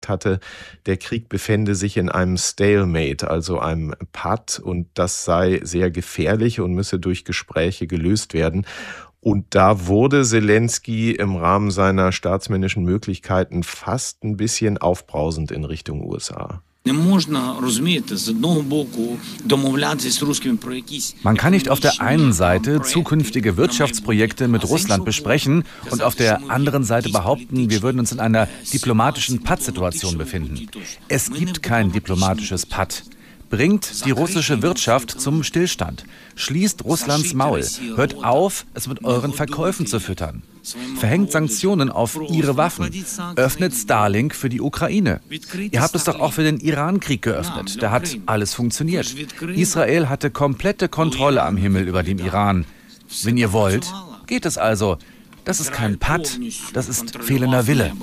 hatte, der Krieg befände sich in einem Stalemate, also einem Patt, und das sei sehr gefährlich und müsse durch Gespräche gelöst werden. Und da wurde Selenskyj im Rahmen seiner staatsmännischen Möglichkeiten fast ein bisschen aufbrausend in Richtung USA. Man kann nicht auf der einen Seite zukünftige Wirtschaftsprojekte mit Russland besprechen und auf der anderen Seite behaupten, wir würden uns in einer diplomatischen Pattsituation befinden. Es gibt kein diplomatisches Patt. Bringt die russische Wirtschaft zum Stillstand. Schließt Russlands Maul. Hört auf, es mit euren Verkäufen zu füttern. Verhängt Sanktionen auf ihre Waffen. Öffnet Starlink für die Ukraine. Ihr habt es doch auch für den Iran-Krieg geöffnet. Da hat alles funktioniert. Israel hatte komplette Kontrolle am Himmel über dem Iran. Wenn ihr wollt, geht es also. Das ist kein Patt, das ist fehlender Wille.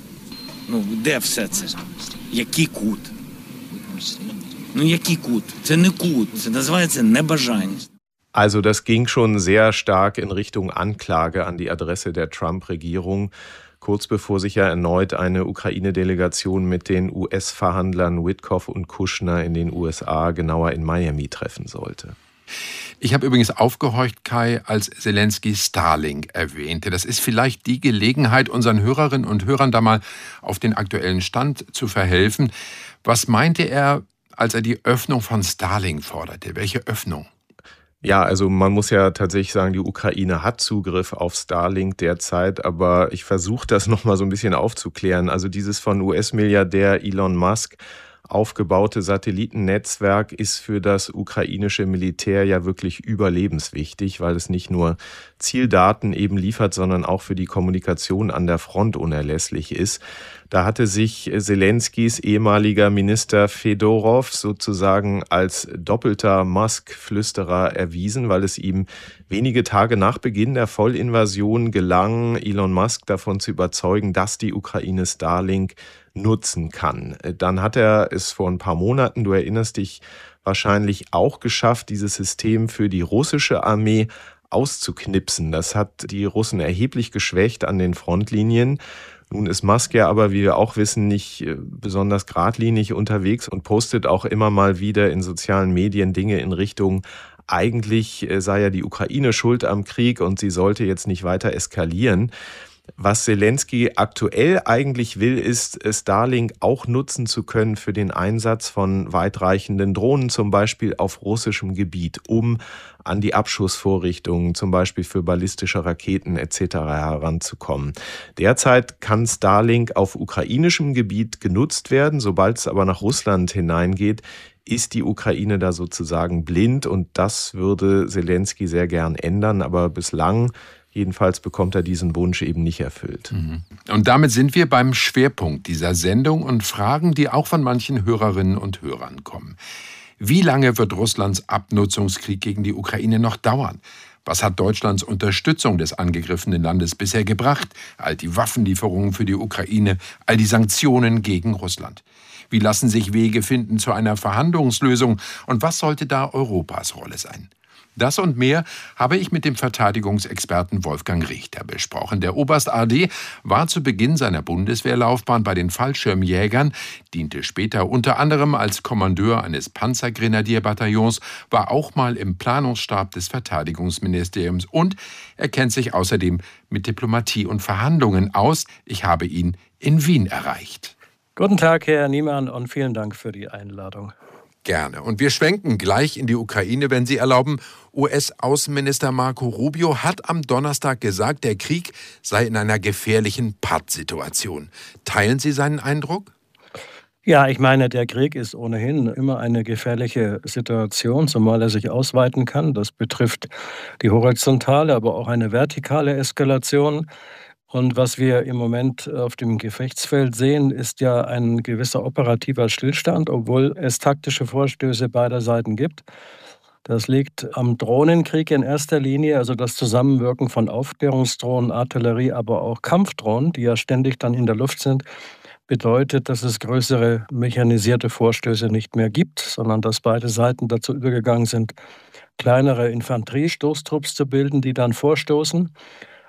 Also das ging schon sehr stark in Richtung Anklage an die Adresse der Trump-Regierung, kurz bevor sich ja erneut eine Ukraine-Delegation mit den US-Verhandlern Witkoff und Kushner in den USA, genauer in Miami, treffen sollte. Ich habe übrigens aufgehorcht, Kai, als Selenskyj Starlink erwähnte. Das ist vielleicht die Gelegenheit, unseren Hörerinnen und Hörern da mal auf den aktuellen Stand zu verhelfen. Was meinte er, als er die Öffnung von Starlink forderte? Welche Öffnung? Ja, also man muss ja tatsächlich sagen, die Ukraine hat Zugriff auf Starlink derzeit, aber ich versuche das nochmal so ein bisschen aufzuklären. Also dieses von US-Milliardär Elon Musk aufgebaute Satellitennetzwerk ist für das ukrainische Militär ja wirklich überlebenswichtig, weil es nicht nur Zieldaten eben liefert, sondern auch für die Kommunikation an der Front unerlässlich ist. Da hatte sich Selenskyjs ehemaliger Minister Fedorov sozusagen als doppelter Musk-Flüsterer erwiesen, weil es ihm wenige Tage nach Beginn der Vollinvasion gelang, Elon Musk davon zu überzeugen, dass die Ukraine Starlink nutzen kann. Dann hat er es vor ein paar Monaten, du erinnerst dich wahrscheinlich, auch geschafft, dieses System für die russische Armee auszuknipsen. Das hat die Russen erheblich geschwächt an den Frontlinien. Nun ist Musk ja aber, wie wir auch wissen, nicht besonders geradlinig unterwegs und postet auch immer mal wieder in sozialen Medien Dinge in Richtung, eigentlich sei ja die Ukraine schuld am Krieg und sie sollte jetzt nicht weiter eskalieren. Was Selenskyj aktuell eigentlich will, ist, Starlink auch nutzen zu können für den Einsatz von weitreichenden Drohnen, zum Beispiel auf russischem Gebiet, um an die Abschussvorrichtungen, zum Beispiel für ballistische Raketen etc. heranzukommen. Derzeit kann Starlink auf ukrainischem Gebiet genutzt werden. Sobald es aber nach Russland hineingeht, ist die Ukraine da sozusagen blind, und das würde Selenskyj sehr gern ändern, aber bislang jedenfalls bekommt er diesen Wunsch eben nicht erfüllt. Und damit sind wir beim Schwerpunkt dieser Sendung und Fragen, die auch von manchen Hörerinnen und Hörern kommen. Wie lange wird Russlands Abnutzungskrieg gegen die Ukraine noch dauern? Was hat Deutschlands Unterstützung des angegriffenen Landes bisher gebracht? All die Waffenlieferungen für die Ukraine, all die Sanktionen gegen Russland. Wie lassen sich Wege finden zu einer Verhandlungslösung? Und was sollte da Europas Rolle sein? Das und mehr habe ich mit dem Verteidigungsexperten Wolfgang Richter besprochen. Der Oberst AD war zu Beginn seiner Bundeswehrlaufbahn bei den Fallschirmjägern, diente später unter anderem als Kommandeur eines Panzergrenadierbataillons, war auch mal im Planungsstab des Verteidigungsministeriums und er kennt sich außerdem mit Diplomatie und Verhandlungen aus. Ich habe ihn in Wien erreicht. Guten Tag, Herr Niemann, und vielen Dank für die Einladung. Gerne. Und wir schwenken gleich in die Ukraine, wenn Sie erlauben. US-Außenminister Marco Rubio hat am Donnerstag gesagt, der Krieg sei in einer gefährlichen Pattsituation. Teilen Sie seinen Eindruck? Ja, ich meine, der Krieg ist ohnehin immer eine gefährliche Situation, zumal er sich ausweiten kann. Das betrifft die horizontale, aber auch eine vertikale Eskalation. Und was wir im Moment auf dem Gefechtsfeld sehen, ist ja ein gewisser operativer Stillstand, obwohl es taktische Vorstöße beider Seiten gibt. Das liegt am Drohnenkrieg in erster Linie, also das Zusammenwirken von Aufklärungsdrohnen, Artillerie, aber auch Kampfdrohnen, die ja ständig dann in der Luft sind, bedeutet, dass es größere mechanisierte Vorstöße nicht mehr gibt, sondern dass beide Seiten dazu übergegangen sind, kleinere Infanteriestoßtrupps zu bilden, die dann vorstoßen.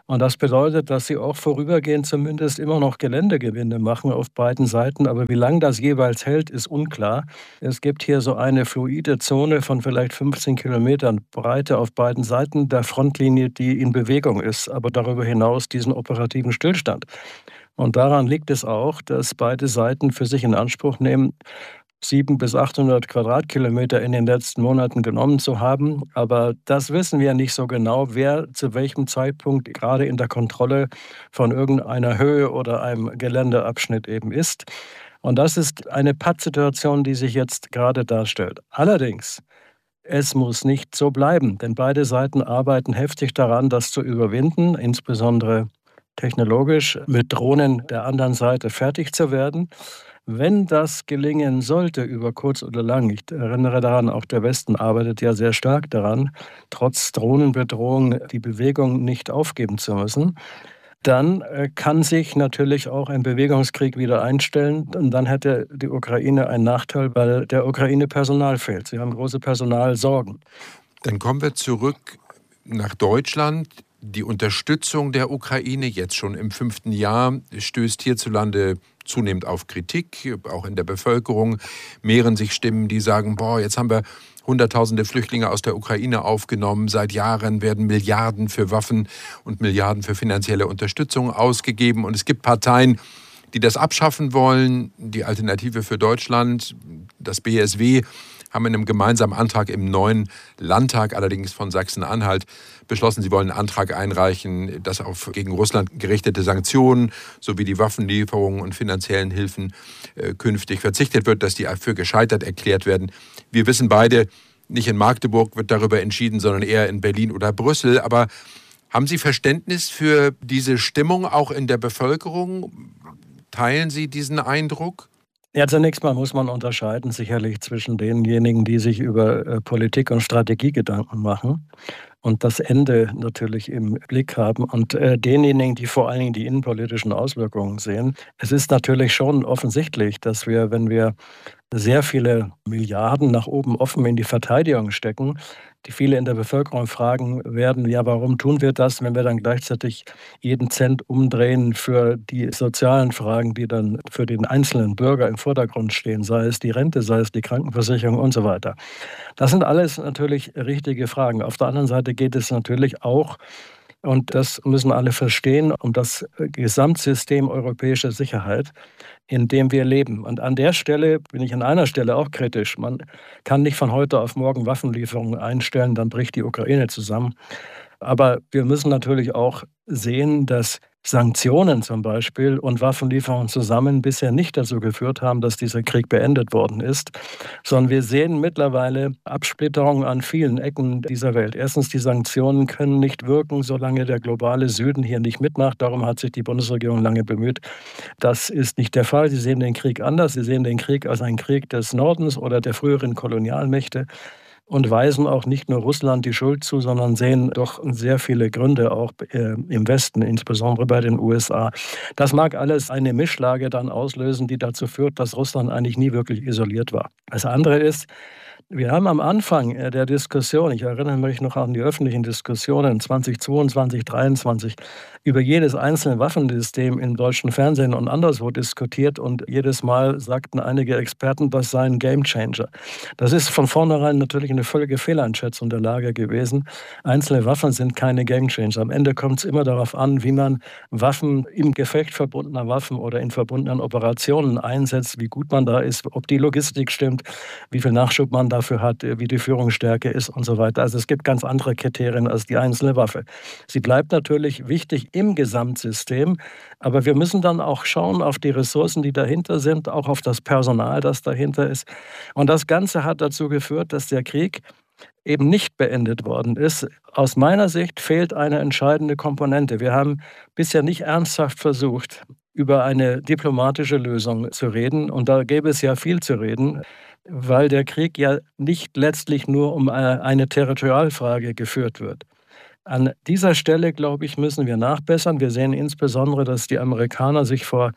Und das bedeutet, dass sie auch vorübergehend zumindest immer noch Geländegewinne machen auf beiden Seiten. Aber wie lange das jeweils hält, ist unklar. Es gibt hier so eine fluide Zone von vielleicht 15 Kilometern Breite auf beiden Seiten der Frontlinie, die in Bewegung ist, aber darüber hinaus diesen operativen Stillstand. Und daran liegt es auch, dass beide Seiten für sich in Anspruch nehmen, 700 bis 800 Quadratkilometer in den letzten Monaten genommen zu haben. Aber das wissen wir nicht so genau, wer zu welchem Zeitpunkt gerade in der Kontrolle von irgendeiner Höhe oder einem Geländeabschnitt eben ist. Und das ist eine Pattsituation, die sich jetzt gerade darstellt. Allerdings, es muss nicht so bleiben, denn beide Seiten arbeiten heftig daran, das zu überwinden, insbesondere technologisch mit Drohnen der anderen Seite fertig zu werden. Wenn das gelingen sollte, über kurz oder lang, ich erinnere daran, auch der Westen arbeitet ja sehr stark daran, trotz Drohnenbedrohung die Bewegung nicht aufgeben zu müssen, dann kann sich natürlich auch ein Bewegungskrieg wieder einstellen. Und dann hätte die Ukraine einen Nachteil, weil der Ukraine Personal fehlt. Sie haben große Personalsorgen. Dann kommen wir zurück nach Deutschland. Die Unterstützung der Ukraine, jetzt schon im 5. Jahr, stößt hierzulande zunehmend auf Kritik, auch in der Bevölkerung mehren sich Stimmen, die sagen, jetzt haben wir Hunderttausende Flüchtlinge aus der Ukraine aufgenommen. Seit Jahren werden Milliarden für Waffen und Milliarden für finanzielle Unterstützung ausgegeben. Und es gibt Parteien, die das abschaffen wollen. Die Alternative für Deutschland, das BSW, haben in einem gemeinsamen Antrag im neuen Landtag, allerdings von Sachsen-Anhalt, beschlossen, sie wollen einen Antrag einreichen, dass auf gegen Russland gerichtete Sanktionen sowie die Waffenlieferungen und finanziellen Hilfen künftig verzichtet wird, dass die für gescheitert erklärt werden. Wir wissen beide, nicht in Magdeburg wird darüber entschieden, sondern eher in Berlin oder Brüssel. Aber haben Sie Verständnis für diese Stimmung auch in der Bevölkerung? Teilen Sie diesen Eindruck? Ja, zunächst mal muss man unterscheiden sicherlich zwischen denjenigen, die sich über Politik und Strategie Gedanken machen und das Ende natürlich im Blick haben und denjenigen, die vor allen Dingen die innenpolitischen Auswirkungen sehen. Es ist natürlich schon offensichtlich, dass wir, wenn wir sehr viele Milliarden nach oben offen in die Verteidigung stecken, die viele in der Bevölkerung fragen werden, ja, warum tun wir das, wenn wir dann gleichzeitig jeden Cent umdrehen für die sozialen Fragen, die dann für den einzelnen Bürger im Vordergrund stehen, sei es die Rente, sei es die Krankenversicherung und so weiter. Das sind alles natürlich richtige Fragen. Auf der anderen Seite geht es natürlich auch, und das müssen alle verstehen, um das Gesamtsystem europäischer Sicherheit, in dem wir leben. Und an der Stelle bin ich an einer Stelle auch kritisch. Man kann nicht von heute auf morgen Waffenlieferungen einstellen, dann bricht die Ukraine zusammen. Aber wir müssen natürlich auch sehen, dass Sanktionen zum Beispiel und Waffenlieferungen zusammen bisher nicht dazu geführt haben, dass dieser Krieg beendet worden ist, sondern wir sehen mittlerweile Absplitterungen an vielen Ecken dieser Welt. Erstens, die Sanktionen können nicht wirken, solange der globale Süden hier nicht mitmacht. Darum hat sich die Bundesregierung lange bemüht. Das ist nicht der Fall. Sie sehen den Krieg anders. Sie sehen den Krieg als einen Krieg des Nordens oder der früheren Kolonialmächte und weisen auch nicht nur Russland die Schuld zu, sondern sehen doch sehr viele Gründe auch im Westen, insbesondere bei den USA. Das mag alles eine Mischlage dann auslösen, die dazu führt, dass Russland eigentlich nie wirklich isoliert war. Das andere ist, wir haben am Anfang der Diskussion, ich erinnere mich noch an die öffentlichen Diskussionen 2022, 2023, über jedes einzelne Waffensystem im deutschen Fernsehen und anderswo diskutiert und jedes Mal sagten einige Experten, das sei ein Gamechanger. Das ist von vornherein natürlich eine völlige Fehleinschätzung der Lage gewesen. Einzelne Waffen sind keine Gamechanger. Am Ende kommt es immer darauf an, wie man Waffen im Gefecht verbundener Waffen oder in verbundenen Operationen einsetzt, wie gut man da ist, ob die Logistik stimmt, wie viel Nachschub man dafür hat, wie die Führungsstärke ist und so weiter. Also es gibt ganz andere Kriterien als die einzelne Waffe. Sie bleibt natürlich wichtig im Gesamtsystem, aber wir müssen dann auch schauen auf die Ressourcen, die dahinter sind, auch auf das Personal, das dahinter ist. Und das Ganze hat dazu geführt, dass der Krieg eben nicht beendet worden ist. Aus meiner Sicht fehlt eine entscheidende Komponente. Wir haben bisher nicht ernsthaft versucht, über eine diplomatische Lösung zu reden. Und da gäbe es ja viel zu reden, weil der Krieg ja nicht letztlich nur um eine Territorialfrage geführt wird. An dieser Stelle, glaube ich, müssen wir nachbessern. Wir sehen insbesondere, dass die Amerikaner sich vor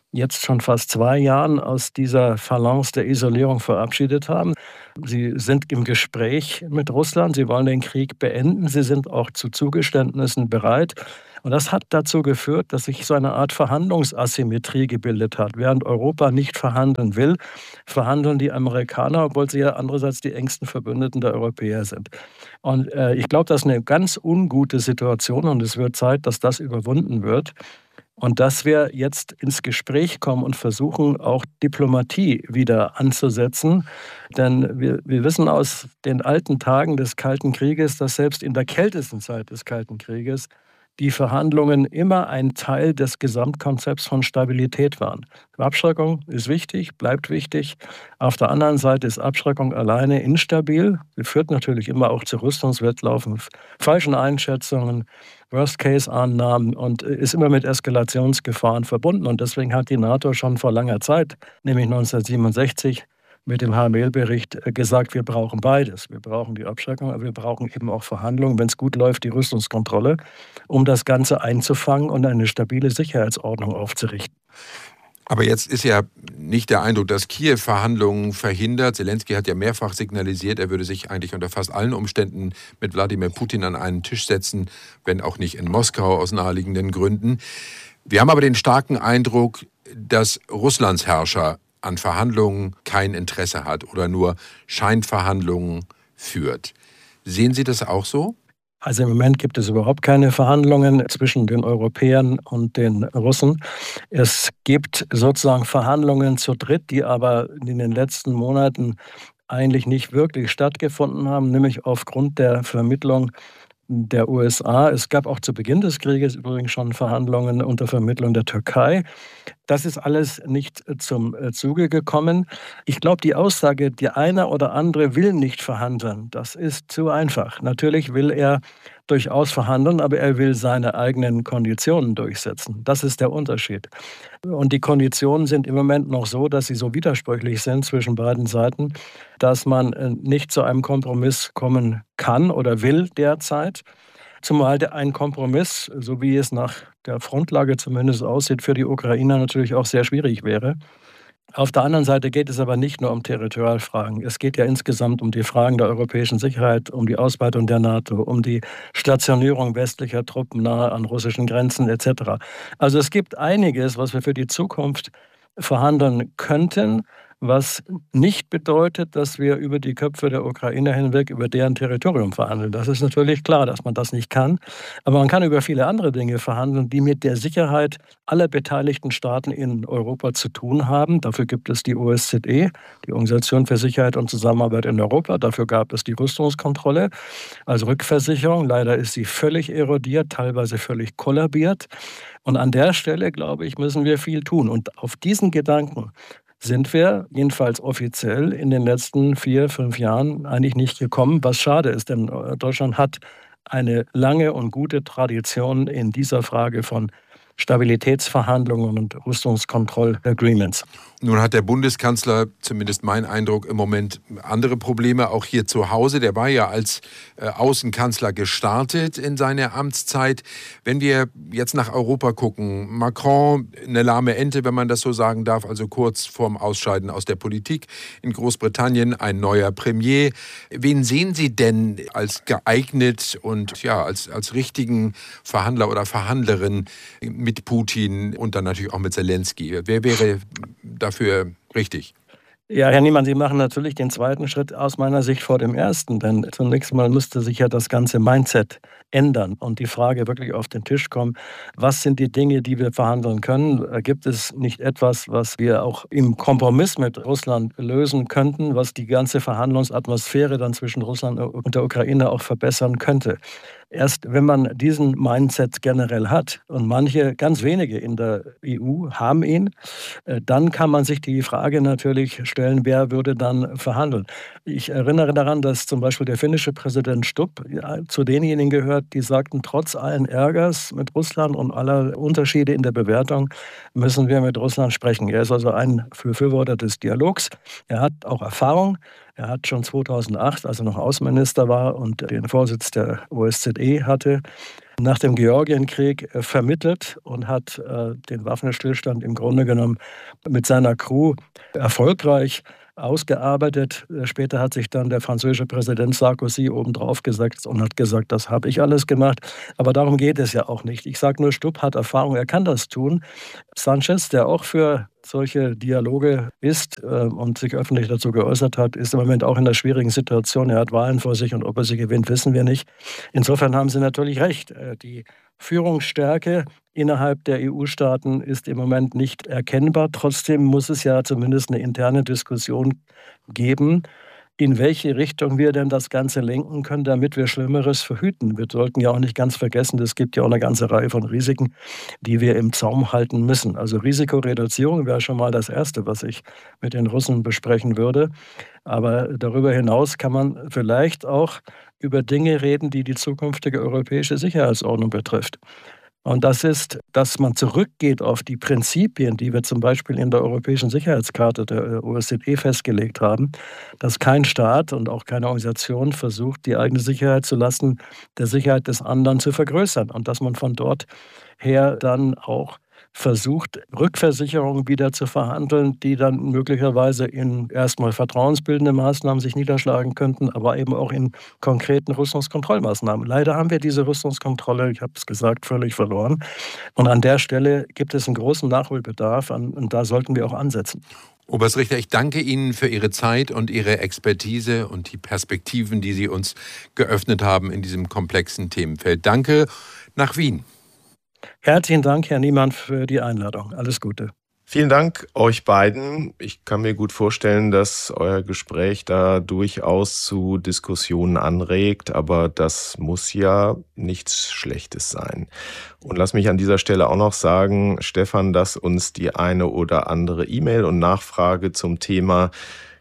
jetzt schon fast 2 Jahren aus dieser Phalanx der Isolierung verabschiedet haben. Sie sind im Gespräch mit Russland, sie wollen den Krieg beenden, sie sind auch zu Zugeständnissen bereit. Und das hat dazu geführt, dass sich so eine Art Verhandlungsasymmetrie gebildet hat. Während Europa nicht verhandeln will, verhandeln die Amerikaner, obwohl sie ja andererseits die engsten Verbündeten der Europäer sind. Und ich glaube, das ist eine ganz ungute Situation und es wird Zeit, dass das überwunden wird. Und dass wir jetzt ins Gespräch kommen und versuchen, auch Diplomatie wieder anzusetzen. Denn wir wissen aus den alten Tagen des Kalten Krieges, dass selbst in der kältesten Zeit des Kalten Krieges die Verhandlungen immer ein Teil des Gesamtkonzepts von Stabilität waren. Abschreckung ist wichtig, bleibt wichtig. Auf der anderen Seite ist Abschreckung alleine instabil. Sie führt natürlich immer auch zu Rüstungswettlaufen, falschen Einschätzungen, Worst-Case-Annahmen und ist immer mit Eskalationsgefahren verbunden. Und deswegen hat die NATO schon vor langer Zeit, nämlich 1967, mit dem Hamel-Bericht gesagt, wir brauchen beides. Wir brauchen die Abschreckung, aber wir brauchen eben auch Verhandlungen, wenn es gut läuft, die Rüstungskontrolle, um das Ganze einzufangen und eine stabile Sicherheitsordnung aufzurichten. Aber jetzt ist ja nicht der Eindruck, dass Kiew Verhandlungen verhindert. Zelensky hat ja mehrfach signalisiert, er würde sich eigentlich unter fast allen Umständen mit Wladimir Putin an einen Tisch setzen, wenn auch nicht in Moskau aus naheliegenden Gründen. Wir haben aber den starken Eindruck, dass Russlands Herrscher an Verhandlungen kein Interesse hat oder nur Scheinverhandlungen führt. Sehen Sie das auch so? Also im Moment gibt es überhaupt keine Verhandlungen zwischen den Europäern und den Russen. Es gibt sozusagen Verhandlungen zu dritt, die aber in den letzten Monaten eigentlich nicht wirklich stattgefunden haben, nämlich aufgrund der Vermittlung der USA. Es gab auch zu Beginn des Krieges übrigens schon Verhandlungen unter Vermittlung der Türkei. Das ist alles nicht zum Zuge gekommen. Ich glaube, die Aussage, der eine oder andere will nicht verhandeln, das ist zu einfach. Natürlich will er durchaus verhandeln, aber er will seine eigenen Konditionen durchsetzen. Das ist der Unterschied. Und die Konditionen sind im Moment noch so, dass sie so widersprüchlich sind zwischen beiden Seiten, dass man nicht zu einem Kompromiss kommen kann oder will derzeit. Zumal ein Kompromiss, so wie es nach der Frontlage zumindest aussieht, für die Ukrainer natürlich auch sehr schwierig wäre. Auf der anderen Seite geht es aber nicht nur um Territorialfragen. Es geht ja insgesamt um die Fragen der europäischen Sicherheit, um die Ausweitung der NATO, um die Stationierung westlicher Truppen nahe an russischen Grenzen etc. Also es gibt einiges, was wir für die Zukunft verhandeln könnten, was nicht bedeutet, dass wir über die Köpfe der Ukrainer hinweg über deren Territorium verhandeln. Das ist natürlich klar, dass man das nicht kann. Aber man kann über viele andere Dinge verhandeln, die mit der Sicherheit aller beteiligten Staaten in Europa zu tun haben. Dafür gibt es die OSZE, die Organisation für Sicherheit und Zusammenarbeit in Europa. Dafür gab es die Rüstungskontrolle als Rückversicherung. Leider ist sie völlig erodiert, teilweise völlig kollabiert. Und an der Stelle, glaube ich, müssen wir viel tun. Und auf diesen Gedanken sind wir, jedenfalls offiziell, in den letzten 4, 5 Jahren eigentlich nicht gekommen, was schade ist, denn Deutschland hat eine lange und gute Tradition in dieser Frage von Stabilitätsverhandlungen und Rüstungskontroll-Agreements. Nun hat der Bundeskanzler, zumindest mein Eindruck, im Moment andere Probleme, auch hier zu Hause. Der war ja als Außenkanzler gestartet in seiner Amtszeit. Wenn wir jetzt nach Europa gucken, Macron, eine lahme Ente, wenn man das so sagen darf, also kurz vorm Ausscheiden aus der Politik. In Großbritannien ein neuer Premier. Wen sehen Sie denn als geeignet und ja, als richtigen Verhandler oder Verhandlerin mit Putin und dann natürlich auch mit Zelensky? Wer wäre dafür richtig? Ja, Herr Niemann, Sie machen natürlich den zweiten Schritt aus meiner Sicht vor dem ersten, denn zunächst mal müsste sich ja das ganze Mindset ändern und die Frage wirklich auf den Tisch kommen, was sind die Dinge, die wir verhandeln können? Gibt es nicht etwas, was wir auch im Kompromiss mit Russland lösen könnten, was die ganze Verhandlungsatmosphäre dann zwischen Russland und der Ukraine auch verbessern könnte? Erst wenn man diesen Mindset generell hat, und manche, ganz wenige in der EU haben ihn, dann kann man sich die Frage natürlich stellen, wer würde dann verhandeln. Ich erinnere daran, dass zum Beispiel der finnische Präsident Stubb zu denjenigen gehört, die sagten, trotz allen Ärgers mit Russland und aller Unterschiede in der Bewertung müssen wir mit Russland sprechen. Er ist also ein Befürworter des Dialogs. Er hat auch Erfahrung. Er hat schon 2008, als er noch Außenminister war und den Vorsitz der OSZE OSZE hatte nach dem Georgienkrieg vermittelt und hat den Waffenstillstand im Grunde genommen mit seiner Crew erfolgreich ausgearbeitet. Später hat sich dann der französische Präsident Sarkozy obendrauf gesetzt und hat gesagt, das habe ich alles gemacht. Aber darum geht es ja auch nicht. Ich sage nur, Stubb hat Erfahrung, er kann das tun. Sanchez, der auch für solche Dialoge ist und sich öffentlich dazu geäußert hat, ist im Moment auch in einer schwierigen Situation. Er hat Wahlen vor sich und ob er sie gewinnt, wissen wir nicht. Insofern haben Sie natürlich recht. Die Führungsstärke innerhalb der EU-Staaten ist im Moment nicht erkennbar. Trotzdem muss es ja zumindest eine interne Diskussion geben, in welche Richtung wir denn das Ganze lenken können, damit wir Schlimmeres verhüten. Wir sollten ja auch nicht ganz vergessen, es gibt ja auch eine ganze Reihe von Risiken, die wir im Zaum halten müssen. Also Risikoreduzierung wäre schon mal das Erste, was ich mit den Russen besprechen würde. Aber darüber hinaus kann man vielleicht auch über Dinge reden, die die zukünftige europäische Sicherheitsordnung betrifft. Und das ist, dass man zurückgeht auf die Prinzipien, die wir zum Beispiel in der Europäischen Sicherheitscharta der OSZE festgelegt haben, dass kein Staat und auch keine Organisation versucht, die eigene Sicherheit zulasten der Sicherheit des anderen zu vergrößern. Und dass man von dort her dann auch versucht, Rückversicherungen wieder zu verhandeln, die dann möglicherweise in erstmal vertrauensbildende Maßnahmen sich niederschlagen könnten, aber eben auch in konkreten Rüstungskontrollmaßnahmen. Leider haben wir diese Rüstungskontrolle, ich habe es gesagt, völlig verloren. Und an der Stelle gibt es einen großen Nachholbedarf und da sollten wir auch ansetzen. Oberst Richter, ich danke Ihnen für Ihre Zeit und Ihre Expertise und die Perspektiven, die Sie uns geöffnet haben in diesem komplexen Themenfeld. Danke nach Wien. Herzlichen Dank, Herr Niemann, für die Einladung. Alles Gute. Vielen Dank euch beiden. Ich kann mir gut vorstellen, dass euer Gespräch da durchaus zu Diskussionen anregt, aber das muss ja nichts Schlechtes sein. Und lass mich an dieser Stelle auch noch sagen, Stefan, dass uns die eine oder andere E-Mail und Nachfrage zum Thema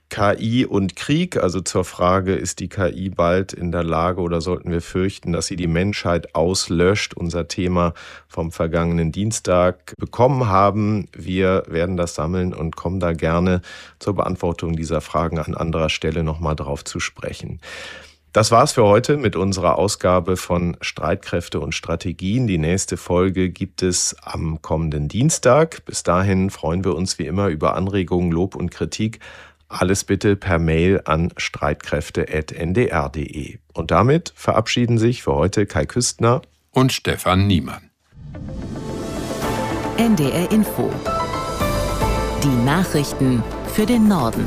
KI und Krieg, also zur Frage, ist die KI bald in der Lage oder sollten wir fürchten, dass sie die Menschheit auslöscht, unser Thema vom vergangenen Dienstag bekommen haben. Wir werden das sammeln und kommen da gerne zur Beantwortung dieser Fragen an anderer Stelle nochmal drauf zu sprechen. Das war's für heute mit unserer Ausgabe von Streitkräfte und Strategien. Die nächste Folge gibt es am kommenden Dienstag. Bis dahin freuen wir uns wie immer über Anregungen, Lob und Kritik. Alles bitte per Mail an streitkräfte@ndr.de. Und damit verabschieden sich für heute Kai Küstner und Stefan Niemann. NDR Info. Die Nachrichten für den Norden.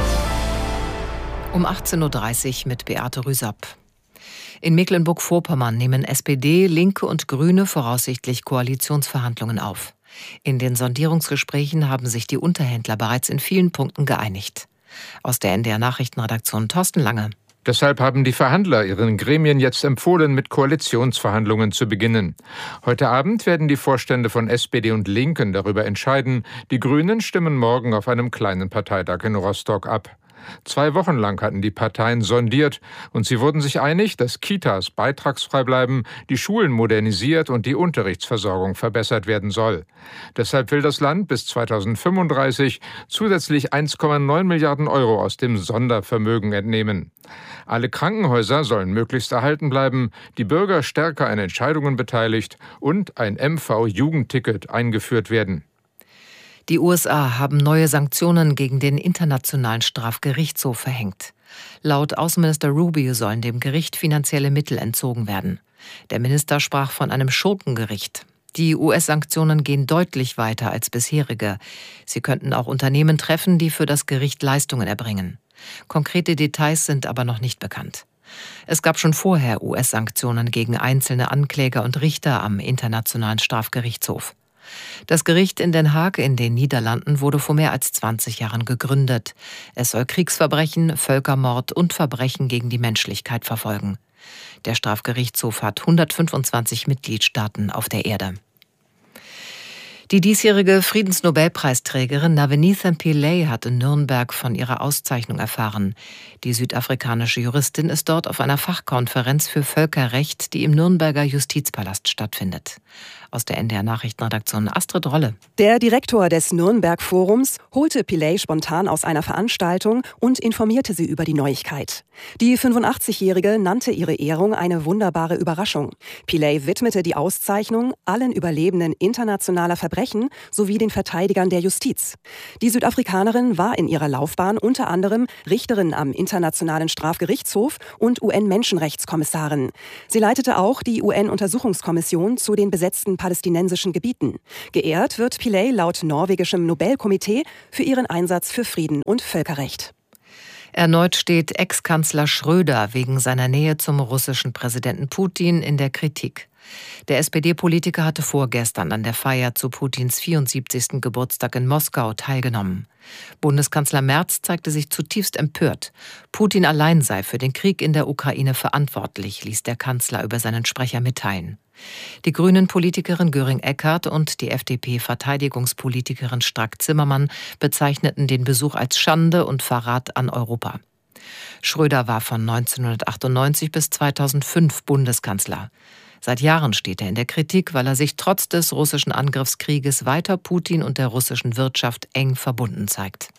Um 18.30 Uhr mit Beate Rüsapp. In Mecklenburg-Vorpommern nehmen SPD, Linke und Grüne voraussichtlich Koalitionsverhandlungen auf. In den Sondierungsgesprächen haben sich die Unterhändler bereits in vielen Punkten geeinigt. Aus der NDR-Nachrichtenredaktion Thorsten Lange. Deshalb haben die Verhandler ihren Gremien jetzt empfohlen, mit Koalitionsverhandlungen zu beginnen. Heute Abend werden die Vorstände von SPD und Linken darüber entscheiden. Die Grünen stimmen morgen auf einem kleinen Parteitag in Rostock ab. 2 Wochen lang hatten die Parteien sondiert und sie wurden sich einig, dass Kitas beitragsfrei bleiben, die Schulen modernisiert und die Unterrichtsversorgung verbessert werden soll. Deshalb will das Land bis 2035 zusätzlich 1,9 Milliarden Euro aus dem Sondervermögen entnehmen. Alle Krankenhäuser sollen möglichst erhalten bleiben, die Bürger stärker an Entscheidungen beteiligt und ein MV-Jugendticket eingeführt werden. Die USA haben neue Sanktionen gegen den Internationalen Strafgerichtshof verhängt. Laut Außenminister Rubio sollen dem Gericht finanzielle Mittel entzogen werden. Der Minister sprach von einem Schurkengericht. Die US-Sanktionen gehen deutlich weiter als bisherige. Sie könnten auch Unternehmen treffen, die für das Gericht Leistungen erbringen. Konkrete Details sind aber noch nicht bekannt. Es gab schon vorher US-Sanktionen gegen einzelne Ankläger und Richter am Internationalen Strafgerichtshof. Das Gericht in Den Haag in den Niederlanden wurde vor mehr als 20 Jahren gegründet. Es soll Kriegsverbrechen, Völkermord und Verbrechen gegen die Menschlichkeit verfolgen. Der Strafgerichtshof hat 125 Mitgliedstaaten auf der Erde. Die diesjährige Friedensnobelpreisträgerin Navenitha Pillay hat in Nürnberg von ihrer Auszeichnung erfahren. Die südafrikanische Juristin ist dort auf einer Fachkonferenz für Völkerrecht, die im Nürnberger Justizpalast stattfindet. Aus der NDR Nachrichtenredaktion Astrid Rolle. Der Direktor des Nürnberg-Forums holte Pillay spontan aus einer Veranstaltung und informierte sie über die Neuigkeit. Die 85-Jährige nannte ihre Ehrung eine wunderbare Überraschung. Pillay widmete die Auszeichnung allen Überlebenden internationaler Verbrechen sowie den Verteidigern der Justiz. Die Südafrikanerin war in ihrer Laufbahn unter anderem Richterin am Internationalen Strafgerichtshof und UN-Menschenrechtskommissarin. Sie leitete auch die UN-Untersuchungskommission zu den besetzten palästinensischen Gebieten. Geehrt wird Pillay laut norwegischem Nobelkomitee für ihren Einsatz für Frieden und Völkerrecht. Erneut steht Ex-Kanzler Schröder wegen seiner Nähe zum russischen Präsidenten Putin in der Kritik. Der SPD-Politiker hatte vorgestern an der Feier zu Putins 74. Geburtstag in Moskau teilgenommen. Bundeskanzler Merz zeigte sich zutiefst empört. Putin allein sei für den Krieg in der Ukraine verantwortlich, ließ der Kanzler über seinen Sprecher mitteilen. Die Grünen-Politikerin Göring-Eckardt und die FDP-Verteidigungspolitikerin Strack-Zimmermann bezeichneten den Besuch als Schande und Verrat an Europa. Schröder war von 1998 bis 2005 Bundeskanzler. Seit Jahren steht er in der Kritik, weil er sich trotz des russischen Angriffskrieges weiter Putin und der russischen Wirtschaft eng verbunden zeigt.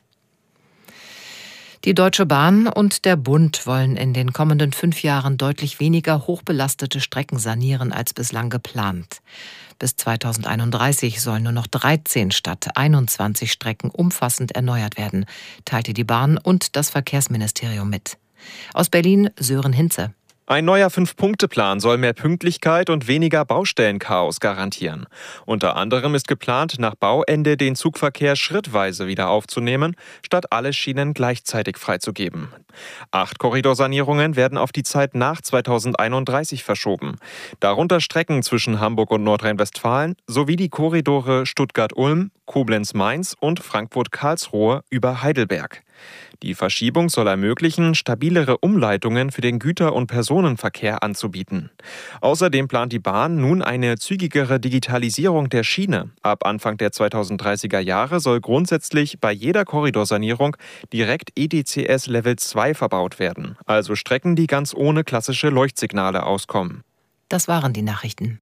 Die Deutsche Bahn und der Bund wollen in den kommenden 5 Jahren deutlich weniger hochbelastete Strecken sanieren als bislang geplant. Bis 2031 sollen nur noch 13 statt 21 Strecken umfassend erneuert werden, teilte die Bahn und das Verkehrsministerium mit. Aus Berlin Sören Hinze. Ein neuer 5-Punkte-Plan soll mehr Pünktlichkeit und weniger Baustellenchaos garantieren. Unter anderem ist geplant, nach Bauende den Zugverkehr schrittweise wieder aufzunehmen, statt alle Schienen gleichzeitig freizugeben. 8 Korridorsanierungen werden auf die Zeit nach 2031 verschoben. Darunter Strecken zwischen Hamburg und Nordrhein-Westfalen sowie die Korridore Stuttgart-Ulm, Koblenz-Mainz und Frankfurt-Karlsruhe über Heidelberg. Die Verschiebung soll ermöglichen, stabilere Umleitungen für den Güter- und Personenverkehr anzubieten. Außerdem plant die Bahn nun eine zügigere Digitalisierung der Schiene. Ab Anfang der 2030er Jahre soll grundsätzlich bei jeder Korridorsanierung direkt ETCS Level 2 verbaut werden, also Strecken, die ganz ohne klassische Leuchtsignale auskommen. Das waren die Nachrichten.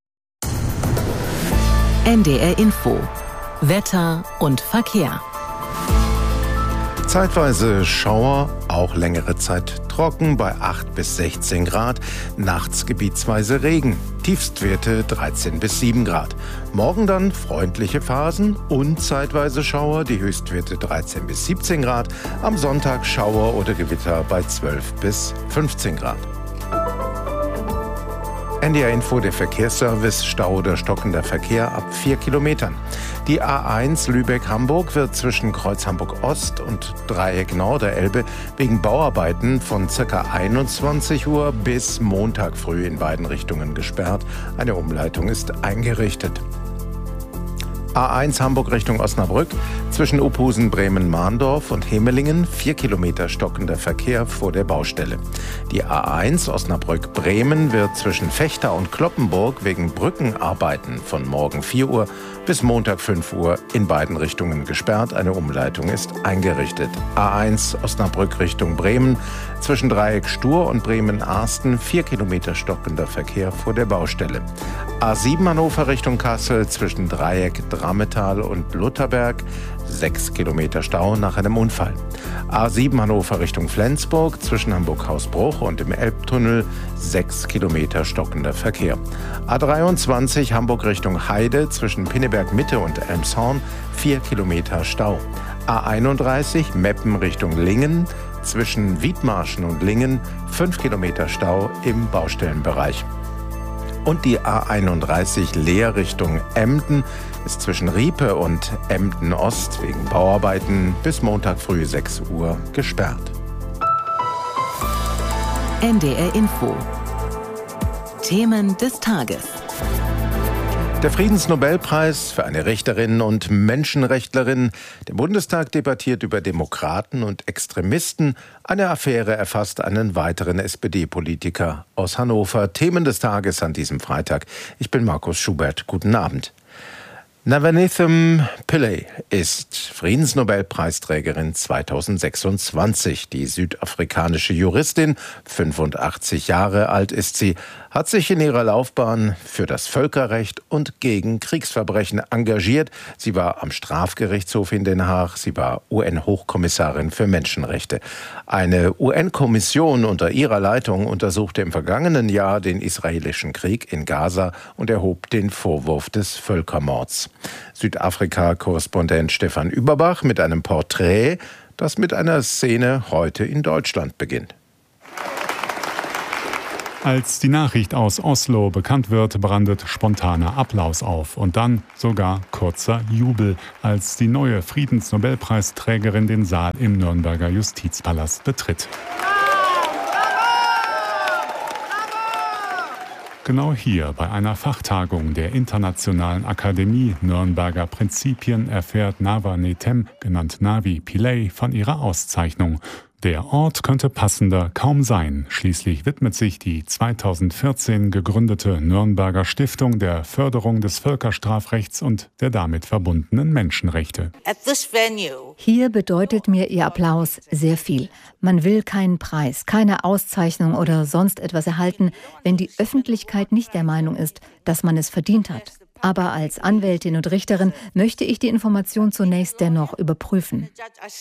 NDR Info. Wetter und Verkehr. Zeitweise Schauer, auch längere Zeit trocken bei 8 bis 16 Grad, nachts gebietsweise Regen, Tiefstwerte 13 bis 7 Grad. Morgen dann freundliche Phasen und zeitweise Schauer, die Höchstwerte 13 bis 17 Grad, am Sonntag Schauer oder Gewitter bei 12 bis 15 Grad. NDR Info, der Verkehrsservice, Stau oder stockender Verkehr ab 4 Kilometern. Die A1 Lübeck-Hamburg wird zwischen Kreuz Hamburg-Ost und Dreieck Nord der Elbe wegen Bauarbeiten von ca. 21 Uhr bis Montag früh in beiden Richtungen gesperrt. Eine Umleitung ist eingerichtet. A1 Hamburg Richtung Osnabrück zwischen Uphusen, Bremen-Mahndorf und Hemelingen 4 Kilometer stockender Verkehr vor der Baustelle. Die A1 Osnabrück-Bremen wird zwischen Vechta und Cloppenburg wegen Brückenarbeiten von morgen 4 Uhr bis Montag 5 Uhr in beiden Richtungen gesperrt. Eine Umleitung ist eingerichtet. A1 Osnabrück Richtung Bremen zwischen Dreieck Stur und Bremen-Arsten 4 Kilometer stockender Verkehr vor der Baustelle. A7 Hannover Richtung Kassel zwischen Dreieck Drammetal und Lutherberg 6 Kilometer Stau nach einem Unfall. A7 Hannover Richtung Flensburg zwischen Hamburg-Hausbruch und dem Elbtunnel 6 Kilometer stockender Verkehr. A23 Hamburg Richtung Heide zwischen Pinneberg-Mitte und Elmshorn 4 Kilometer Stau. A31 Meppen Richtung Lingen zwischen Wiedmarschen und Lingen 5 Kilometer Stau im Baustellenbereich. Und die A31 Leer Richtung Emden ist zwischen Riepe und Emden Ost wegen Bauarbeiten bis Montag früh 6 Uhr gesperrt. NDR Info. Themen des Tages. Der Friedensnobelpreis für eine Richterin und Menschenrechtlerin. Der Bundestag debattiert über Demokraten und Extremisten. Eine Affäre erfasst einen weiteren SPD-Politiker aus Hannover. Themen des Tages an diesem Freitag. Ich bin Markus Schubert. Guten Abend. Navaratnam Pillay ist Friedensnobelpreisträgerin 2026. Die südafrikanische Juristin, 85 Jahre alt ist sie, hat sich in ihrer Laufbahn für das Völkerrecht und gegen Kriegsverbrechen engagiert. Sie war am Strafgerichtshof in Den Haag, sie war UN-Hochkommissarin für Menschenrechte. Eine UN-Kommission unter ihrer Leitung untersuchte im vergangenen Jahr den israelischen Krieg in Gaza und erhob den Vorwurf des Völkermords. Südafrika-Korrespondent Stefan Überbach mit einem Porträt, das mit einer Szene heute in Deutschland beginnt. Als die Nachricht aus Oslo bekannt wird, brandet spontaner Applaus auf und dann sogar kurzer Jubel, als die neue Friedensnobelpreisträgerin den Saal im Nürnberger Justizpalast betritt. Genau hier bei einer Fachtagung der Internationalen Akademie Nürnberger Prinzipien erfährt Navaratnam, genannt Navi Pillay, von ihrer Auszeichnung. Der Ort könnte passender kaum sein. Schließlich widmet sich die 2014 gegründete Nürnberger Stiftung der Förderung des Völkerstrafrechts und der damit verbundenen Menschenrechte. Hier bedeutet mir Ihr Applaus sehr viel. Man will keinen Preis, keine Auszeichnung oder sonst etwas erhalten, wenn die Öffentlichkeit nicht der Meinung ist, dass man es verdient hat. Aber als Anwältin und Richterin möchte ich die Information zunächst dennoch überprüfen.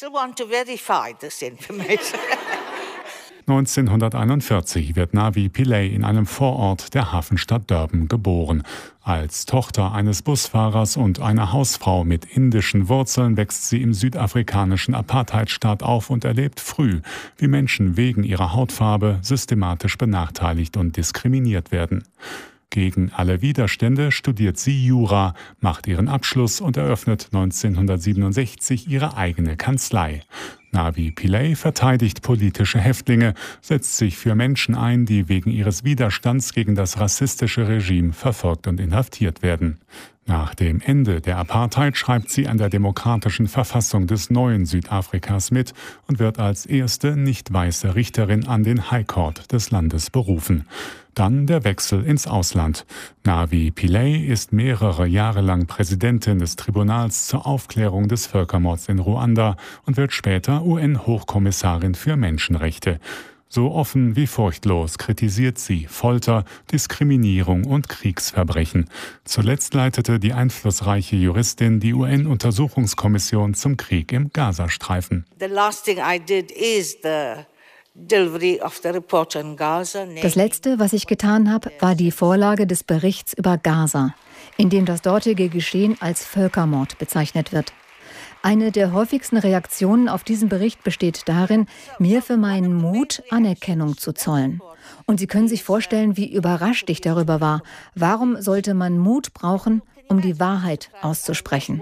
1941 wird Navi Pillay in einem Vorort der Hafenstadt Durban geboren. Als Tochter eines Busfahrers und einer Hausfrau mit indischen Wurzeln wächst sie im südafrikanischen Apartheidstaat auf und erlebt früh, wie Menschen wegen ihrer Hautfarbe systematisch benachteiligt und diskriminiert werden. Gegen alle Widerstände studiert sie Jura, macht ihren Abschluss und eröffnet 1967 ihre eigene Kanzlei. Navi Pillay verteidigt politische Häftlinge, setzt sich für Menschen ein, die wegen ihres Widerstands gegen das rassistische Regime verfolgt und inhaftiert werden. Nach dem Ende der Apartheid schreibt sie an der demokratischen Verfassung des neuen Südafrikas mit und wird als erste nicht-weiße Richterin an den High Court des Landes berufen. Dann der Wechsel ins Ausland. Navi Pillay ist mehrere Jahre lang Präsidentin des Tribunals zur Aufklärung des Völkermords in Ruanda und wird später UN-Hochkommissarin für Menschenrechte. So offen wie furchtlos kritisiert sie Folter, Diskriminierung und Kriegsverbrechen. Zuletzt leitete die einflussreiche Juristin die UN-Untersuchungskommission zum Krieg im Gazastreifen. Das Letzte, was ich getan habe, war die Vorlage des Berichts über Gaza, in dem das dortige Geschehen als Völkermord bezeichnet wird. Eine der häufigsten Reaktionen auf diesen Bericht besteht darin, mir für meinen Mut Anerkennung zu zollen. Und Sie können sich vorstellen, wie überrascht ich darüber war. Warum sollte man Mut brauchen, um die Wahrheit auszusprechen?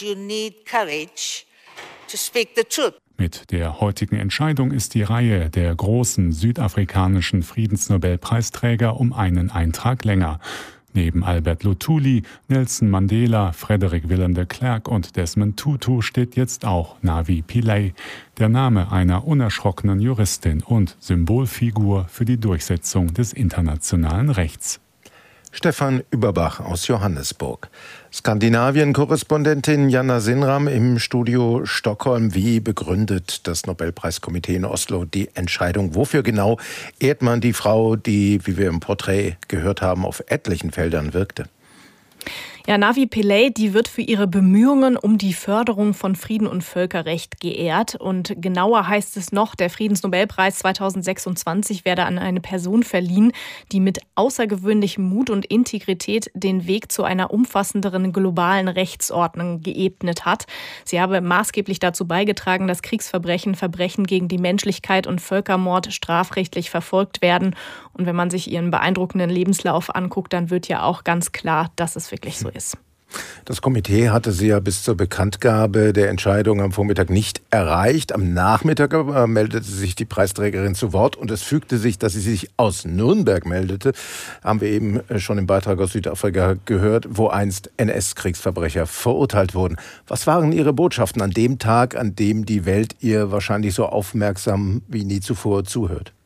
Mit der heutigen Entscheidung ist die Reihe der großen südafrikanischen Friedensnobelpreisträger um einen Eintrag länger. Neben Albert Luthuli, Nelson Mandela, Frederick Willem de Klerk und Desmond Tutu steht jetzt auch Navi Pillay, der Name einer unerschrockenen Juristin und Symbolfigur für die Durchsetzung des internationalen Rechts. Stefan Überbach aus Johannesburg. Skandinavien-Korrespondentin Jana Sinram im Studio Stockholm. Wie begründet das Nobelpreiskomitee in Oslo die Entscheidung? Wofür genau ehrt man die Frau, die, wie wir im Porträt gehört haben, auf etlichen Feldern wirkte? Ja, Navi Pillay, die wird für ihre Bemühungen um die Förderung von Frieden und Völkerrecht geehrt. Und genauer heißt es noch, der Friedensnobelpreis 2026 werde an eine Person verliehen, die mit außergewöhnlichem Mut und Integrität den Weg zu einer umfassenderen globalen Rechtsordnung geebnet hat. Sie habe maßgeblich dazu beigetragen, dass Kriegsverbrechen, Verbrechen gegen die Menschlichkeit und Völkermord strafrechtlich verfolgt werden. Und wenn man sich ihren beeindruckenden Lebenslauf anguckt, dann wird ja auch ganz klar, dass es wirklich so ist. Das Komitee hatte sie ja bis zur Bekanntgabe der Entscheidung am Vormittag nicht erreicht. Am Nachmittag meldete sich die Preisträgerin zu Wort und es fügte sich, dass sie sich aus Nürnberg meldete. Haben wir eben schon im Beitrag aus Südafrika gehört, wo einst NS-Kriegsverbrecher verurteilt wurden. Was waren ihre Botschaften an dem Tag, an dem die Welt ihr wahrscheinlich so aufmerksam wie nie zuvor zuhört?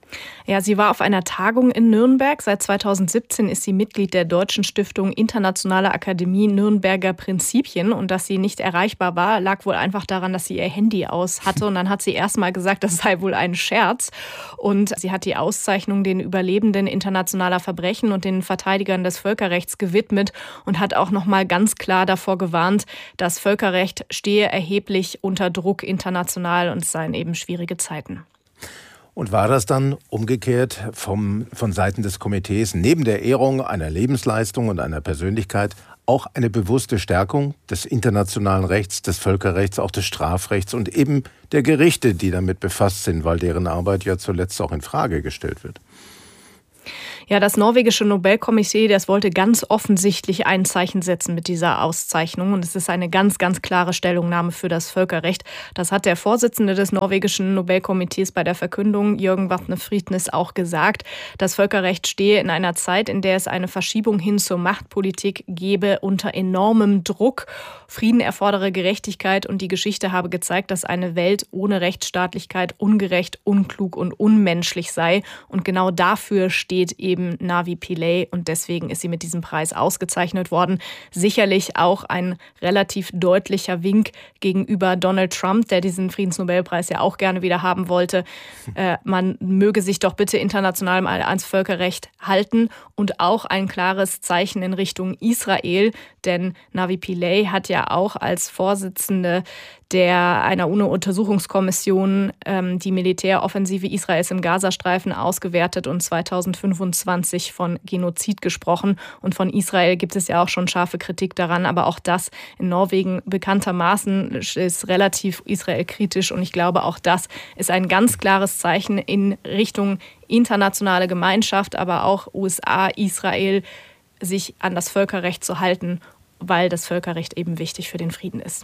Ja, sie war auf einer Tagung in Nürnberg. Seit 2017 ist sie Mitglied der Deutschen Stiftung Internationale Akademie Nürnberger Prinzipien. Und dass sie nicht erreichbar war, lag wohl einfach daran, dass sie ihr Handy aus hatte. Und dann hat sie erst mal gesagt, das sei wohl ein Scherz. Und sie hat die Auszeichnung den Überlebenden internationaler Verbrechen und den Verteidigern des Völkerrechts gewidmet und hat auch noch mal ganz klar davor gewarnt, das Völkerrecht stehe erheblich unter Druck international und es seien eben schwierige Zeiten. Und war das dann umgekehrt von Seiten des Komitees neben der Ehrung einer Lebensleistung und einer Persönlichkeit auch eine bewusste Stärkung des internationalen Rechts, des Völkerrechts, auch des Strafrechts und eben der Gerichte, die damit befasst sind, weil deren Arbeit ja zuletzt auch in Frage gestellt wird? Ja, das norwegische Nobelkomitee, das wollte ganz offensichtlich ein Zeichen setzen mit dieser Auszeichnung. Und es ist eine ganz, ganz klare Stellungnahme für das Völkerrecht. Das hat der Vorsitzende des norwegischen Nobelkomitees bei der Verkündung, Jørgen Vatne Friednes, auch gesagt. Das Völkerrecht stehe in einer Zeit, in der es eine Verschiebung hin zur Machtpolitik gebe, unter enormem Druck. Frieden erfordere Gerechtigkeit und die Geschichte habe gezeigt, dass eine Welt ohne Rechtsstaatlichkeit ungerecht, unklug und unmenschlich sei. Und genau dafür steht eben Navi Pillay und deswegen ist sie mit diesem Preis ausgezeichnet worden. Sicherlich auch ein relativ deutlicher Wink gegenüber Donald Trump, der diesen Friedensnobelpreis ja auch gerne wieder haben wollte. Man möge sich doch bitte international mal ans Völkerrecht halten und auch ein klares Zeichen in Richtung Israel, denn Navi Pillay hat ja auch als Vorsitzende einer UNO-Untersuchungskommission die Militäroffensive Israels im Gazastreifen ausgewertet und 2025 von Genozid gesprochen. Und von Israel gibt es ja auch schon scharfe Kritik daran, aber auch das in Norwegen bekanntermaßen ist relativ israelkritisch und ich glaube, auch das ist ein ganz klares Zeichen in Richtung internationale Gemeinschaft, aber auch USA, Israel, sich an das Völkerrecht zu halten, weil das Völkerrecht eben wichtig für den Frieden ist.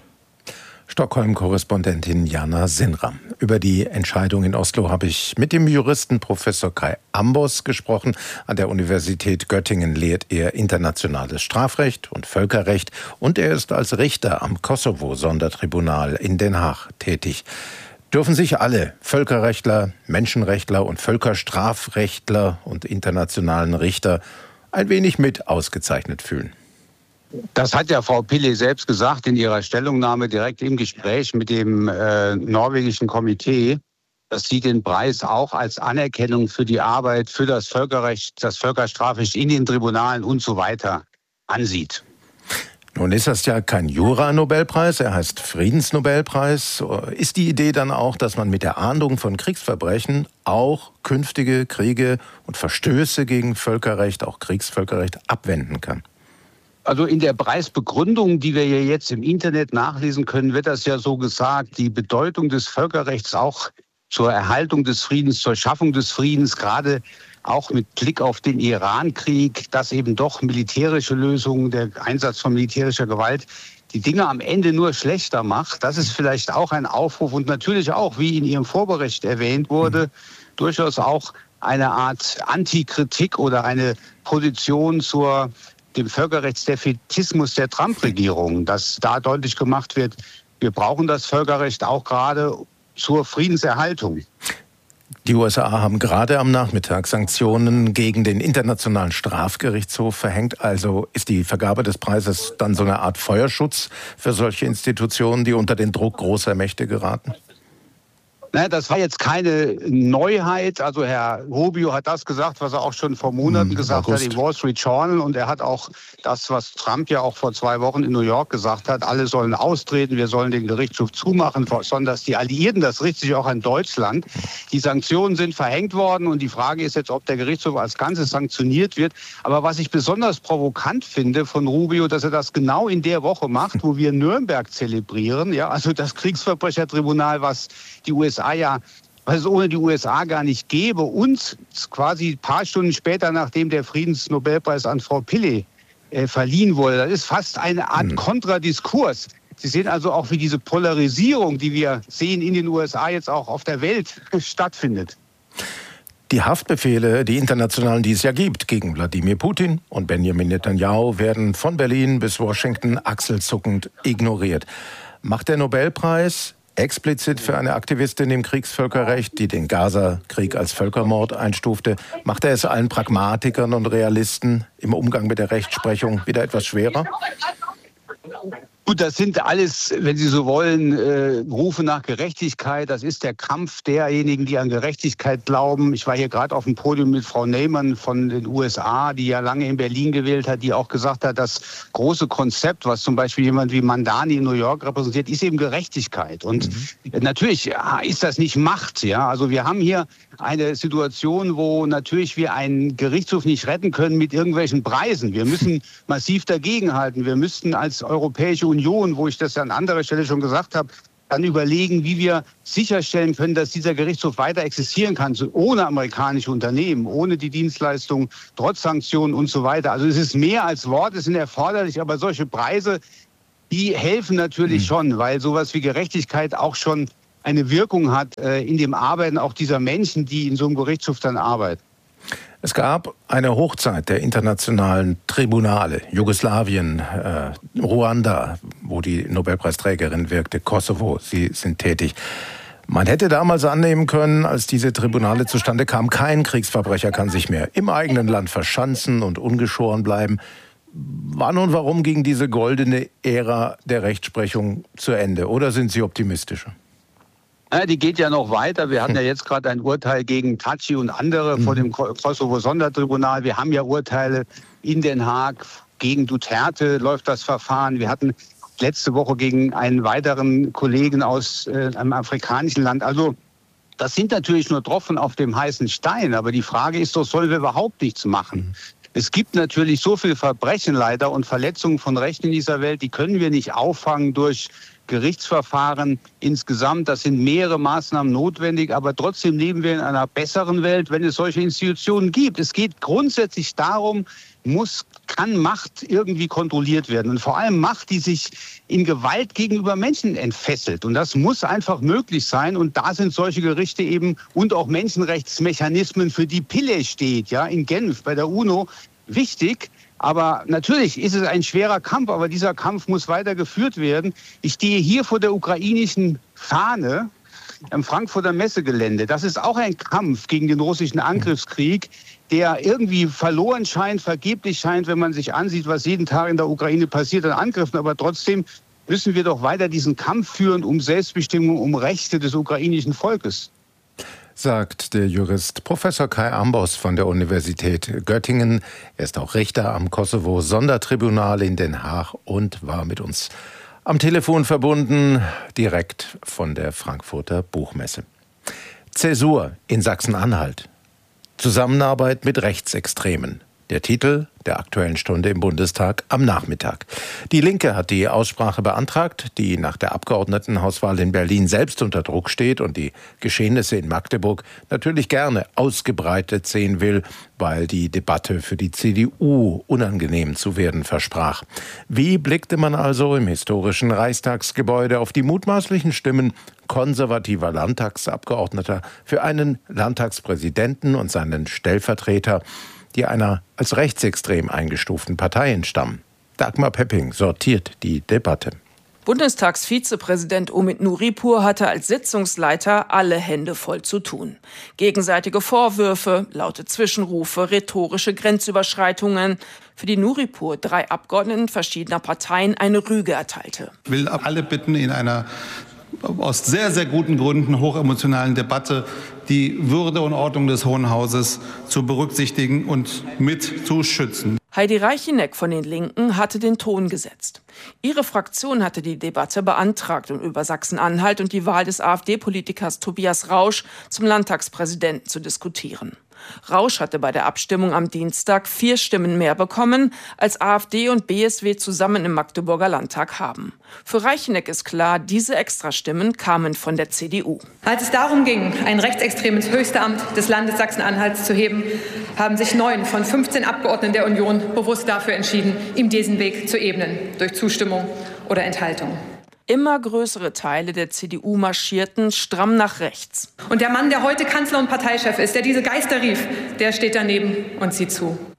Stockholm-Korrespondentin Jana Sinra. Über die Entscheidung in Oslo habe ich mit dem Juristen Professor Kai Ambos gesprochen. An der Universität Göttingen lehrt er internationales Strafrecht und Völkerrecht und er ist als Richter am Kosovo-Sondertribunal in Den Haag tätig. Dürfen sich alle Völkerrechtler, Menschenrechtler und Völkerstrafrechtler und internationalen Richter ein wenig mit ausgezeichnet fühlen? Das hat ja Frau Pillay selbst gesagt in ihrer Stellungnahme direkt im Gespräch mit dem norwegischen Komitee, dass sie den Preis auch als Anerkennung für die Arbeit, für das Völkerrecht, das Völkerstrafrecht in den Tribunalen und so weiter ansieht. Nun ist das ja kein Jura-Nobelpreis, er heißt Friedensnobelpreis. Ist die Idee dann auch, dass man mit der Ahndung von Kriegsverbrechen auch künftige Kriege und Verstöße gegen Völkerrecht, auch Kriegsvölkerrecht, abwenden kann? Also in der Preisbegründung, die wir hier jetzt im Internet nachlesen können, wird das ja so gesagt, die Bedeutung des Völkerrechts auch zur Erhaltung des Friedens, zur Schaffung des Friedens, gerade auch mit Blick auf den Iran-Krieg, dass eben doch militärische Lösungen, der Einsatz von militärischer Gewalt die Dinge am Ende nur schlechter macht. Das ist vielleicht auch ein Aufruf und natürlich auch, wie in Ihrem Vorbericht erwähnt wurde, durchaus auch eine Art Antikritik oder eine Position dem Völkerrechtsdefätismus der Trump-Regierung, dass da deutlich gemacht wird, wir brauchen das Völkerrecht auch gerade zur Friedenserhaltung. Die USA haben gerade am Nachmittag Sanktionen gegen den Internationalen Strafgerichtshof verhängt. Also ist die Vergabe des Preises dann so eine Art Feuerschutz für solche Institutionen, die unter den Druck großer Mächte geraten? Das war jetzt keine Neuheit. Also Herr Rubio hat das gesagt, was er auch schon vor Monaten gesagt hat im Wall Street Journal. Und er hat auch das, was Trump ja auch vor 2 Wochen in New York gesagt hat, alle sollen austreten, wir sollen den Gerichtshof zumachen, sondern dass die Alliierten, das richtet sich auch an Deutschland, die Sanktionen sind verhängt worden. Und die Frage ist jetzt, ob der Gerichtshof als Ganzes sanktioniert wird. Aber was ich besonders provokant finde von Rubio, dass er das genau in der Woche macht, wo wir Nürnberg zelebrieren. Ja, also das Kriegsverbrechertribunal, was es ohne die USA gar nicht gäbe, uns quasi ein paar Stunden später, nachdem der Friedensnobelpreis an Frau Pillay verliehen wurde. Das ist fast eine Art Kontradiskurs. Sie sehen also auch, wie diese Polarisierung, die wir sehen in den USA, jetzt auch auf der Welt stattfindet. Die Haftbefehle, die internationalen, die es ja gibt, gegen Wladimir Putin und Benjamin Netanyahu, werden von Berlin bis Washington achselzuckend ignoriert. Macht der Nobelpreis explizit für eine Aktivistin im Kriegsvölkerrecht, die den Gaza-Krieg als Völkermord einstufte. Macht er es allen Pragmatikern und Realisten im Umgang mit der Rechtsprechung wieder etwas schwerer? Gut, das sind alles, wenn Sie so wollen, Rufe nach Gerechtigkeit. Das ist der Kampf derjenigen, die an Gerechtigkeit glauben. Ich war hier gerade auf dem Podium mit Frau Neyman von den USA, die ja lange in Berlin gewählt hat, die auch gesagt hat, das große Konzept, was zum Beispiel jemand wie Mandani in New York repräsentiert, ist eben Gerechtigkeit. Und natürlich ist das nicht Macht. Ja? Also wir haben hier eine Situation, wo natürlich wir einen Gerichtshof nicht retten können mit irgendwelchen Preisen. Wir müssen massiv dagegenhalten. Wir müssten als Europäische Union, wo ich das an anderer Stelle schon gesagt habe, dann überlegen, wie wir sicherstellen können, dass dieser Gerichtshof weiter existieren kann, ohne amerikanische Unternehmen, ohne die Dienstleistung, trotz Sanktionen und so weiter. Also es ist mehr als Worte, sind erforderlich, aber solche Preise, die helfen natürlich schon, weil sowas wie Gerechtigkeit auch schon eine Wirkung hat in dem Arbeiten auch dieser Menschen, die in so einem Gerichtshof dann arbeiten. Es gab eine Hochzeit der internationalen Tribunale. Jugoslawien, Ruanda, wo die Nobelpreisträgerin wirkte, Kosovo, Sie sind tätig. Man hätte damals annehmen können, als diese Tribunale zustande kamen, kein Kriegsverbrecher kann sich mehr im eigenen Land verschanzen und ungeschoren bleiben. Wann und warum ging diese goldene Ära der Rechtsprechung zu Ende? Oder sind Sie optimistischer? Ja, die geht ja noch weiter. Wir hatten ja jetzt gerade ein Urteil gegen Thaçi und andere vor dem Kosovo-Sondertribunal. Wir haben ja Urteile in Den Haag. Gegen Duterte läuft das Verfahren. Wir hatten letzte Woche gegen einen weiteren Kollegen aus einem afrikanischen Land. Also das sind natürlich nur Tropfen auf dem heißen Stein. Aber die Frage ist doch, sollen wir überhaupt nichts machen? Es gibt natürlich so viel Verbrechen leider und Verletzungen von Rechten in dieser Welt, die können wir nicht auffangen durch Gerichtsverfahren insgesamt. Das sind mehrere Maßnahmen notwendig, aber trotzdem leben wir in einer besseren Welt, wenn es solche Institutionen gibt. Es geht grundsätzlich darum, kann Macht irgendwie kontrolliert werden und vor allem Macht, die sich in Gewalt gegenüber Menschen entfesselt. Und das muss einfach möglich sein. Und da sind solche Gerichte eben und auch Menschenrechtsmechanismen, für die Pillay steht, ja, in Genf bei der UNO, wichtig. Aber natürlich ist es ein schwerer Kampf, aber dieser Kampf muss weiter geführt werden. Ich stehe hier vor der ukrainischen Fahne am Frankfurter Messegelände. Das ist auch ein Kampf gegen den russischen Angriffskrieg, der irgendwie verloren scheint, vergeblich scheint, wenn man sich ansieht, was jeden Tag in der Ukraine passiert an Angriffen. Aber trotzdem müssen wir doch weiter diesen Kampf führen um Selbstbestimmung, um Rechte des ukrainischen Volkes. Sagt der Jurist Professor Kai Ambos von der Universität Göttingen. Er ist auch Richter am Kosovo-Sondertribunal in Den Haag und war mit uns am Telefon verbunden, direkt von der Frankfurter Buchmesse. Zäsur in Sachsen-Anhalt. Zusammenarbeit mit Rechtsextremen. Der Titel der Aktuellen Stunde im Bundestag am Nachmittag. Die Linke hat die Aussprache beantragt, die nach der Abgeordnetenhauswahl in Berlin selbst unter Druck steht und die Geschehnisse in Magdeburg natürlich gerne ausgebreitet sehen will, weil die Debatte für die CDU unangenehm zu werden versprach. Wie blickte man also im historischen Reichstagsgebäude auf die mutmaßlichen Stimmen konservativer Landtagsabgeordneter für einen Landtagspräsidenten und seinen Stellvertreter, die einer als rechtsextrem eingestuften Partei entstammen? Dagmar Pepping sortiert die Debatte. Bundestagsvizepräsident Omid Nuripur hatte als Sitzungsleiter alle Hände voll zu tun. Gegenseitige Vorwürfe, laute Zwischenrufe, rhetorische Grenzüberschreitungen, für die Nuripur 3 Abgeordneten verschiedener Parteien eine Rüge erteilte. Ich will alle bitten, in einer aus sehr, sehr guten Gründen hochemotionalen Debatte die Würde und Ordnung des Hohen Hauses zu berücksichtigen und mit zu schützen. Heidi Reicheneck von den Linken hatte den Ton gesetzt. Ihre Fraktion hatte die Debatte beantragt, um über Sachsen-Anhalt und die Wahl des AfD-Politikers Tobias Rausch zum Landtagspräsidenten zu diskutieren. Rausch hatte bei der Abstimmung am Dienstag 4 Stimmen mehr bekommen, als AfD und BSW zusammen im Magdeburger Landtag haben. Für Reicheneck ist klar, diese Extrastimmen kamen von der CDU. Als es darum ging, ein Rechtsextrem ins höchste Amt des Landes Sachsen-Anhalts zu heben, haben sich 9 von 15 Abgeordneten der Union bewusst dafür entschieden, ihm diesen Weg zu ebnen, durch Zustimmung oder Enthaltung. Immer größere Teile der CDU marschierten stramm nach rechts. Und der Mann, der heute Kanzler und Parteichef ist, der diese Geister rief, der steht daneben und sieht zu.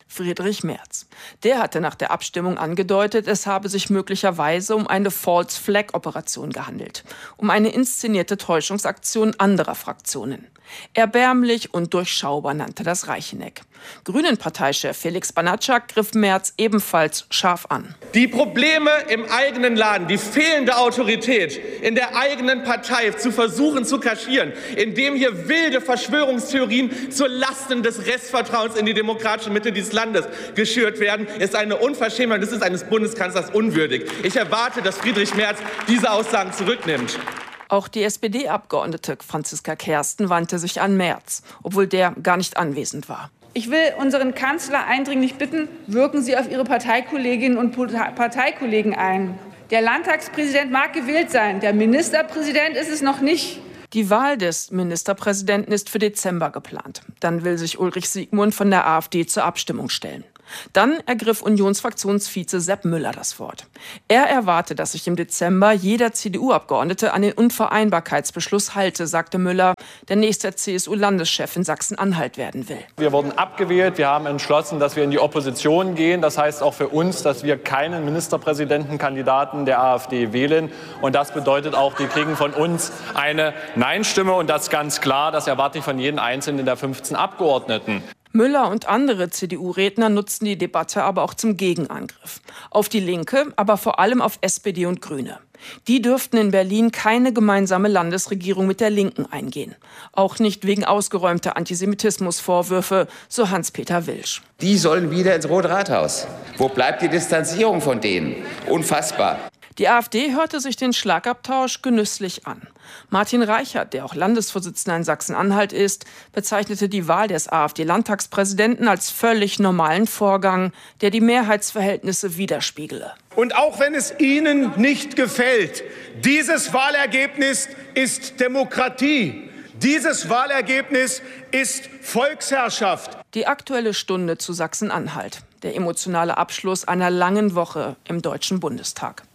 Friedrich Merz. Der hatte nach der Abstimmung angedeutet, es habe sich möglicherweise um eine False-Flag-Operation gehandelt, um eine inszenierte Täuschungsaktion anderer Fraktionen. Erbärmlich und durchschaubar nannte das Reicheneck. Grünen-Parteichef Felix Banatschak griff Merz ebenfalls scharf an. Die Probleme im eigenen Laden, die fehlende Autorität in der eigenen Partei zu versuchen zu kaschieren, indem hier wilde Verschwörungstheorien zu Lasten des Restvertrauens in die demokratische Mitte dieses Landes geschürt werden, ist eine Unverschämtheit. Das ist eines Bundeskanzlers unwürdig. Ich erwarte, dass Friedrich Merz diese Aussagen zurücknimmt. Auch die SPD-Abgeordnete Franziska Kersten wandte sich an Merz, obwohl der gar nicht anwesend war. Ich will unseren Kanzler eindringlich bitten, wirken Sie auf Ihre Parteikolleginnen und Parteikollegen ein. Der Landtagspräsident mag gewählt sein, der Ministerpräsident ist es noch nicht. Die Wahl des Ministerpräsidenten ist für Dezember geplant. Dann will sich Ulrich Siegmund von der AfD zur Abstimmung stellen. Dann ergriff Unionsfraktionsvize Sepp Müller das Wort. Er erwarte, dass sich im Dezember jeder CDU-Abgeordnete an den Unvereinbarkeitsbeschluss halte, sagte Müller, der nächste CSU-Landeschef in Sachsen-Anhalt werden will. Wir wurden abgewählt, wir haben entschlossen, dass wir in die Opposition gehen. Das heißt auch für uns, dass wir keinen Ministerpräsidentenkandidaten der AfD wählen. Und das bedeutet auch, die kriegen von uns eine Nein-Stimme. Und das ganz klar, das erwarte ich von jedem Einzelnen der 15 Abgeordneten. Müller und andere CDU-Redner nutzten die Debatte aber auch zum Gegenangriff. Auf die Linke, aber vor allem auf SPD und Grüne. Die dürften in Berlin keine gemeinsame Landesregierung mit der Linken eingehen. Auch nicht wegen ausgeräumter Antisemitismusvorwürfe, so Hans-Peter Wilsch. Die sollen wieder ins Rote Rathaus. Wo bleibt die Distanzierung von denen? Unfassbar. Die AfD hörte sich den Schlagabtausch genüsslich an. Martin Reichert, der auch Landesvorsitzender in Sachsen-Anhalt ist, bezeichnete die Wahl des AfD-Landtagspräsidenten als völlig normalen Vorgang, der die Mehrheitsverhältnisse widerspiegele. Und auch wenn es Ihnen nicht gefällt, dieses Wahlergebnis ist Demokratie. Dieses Wahlergebnis ist Volksherrschaft. Die Aktuelle Stunde zu Sachsen-Anhalt. Der emotionale Abschluss einer langen Woche im Deutschen Bundestag.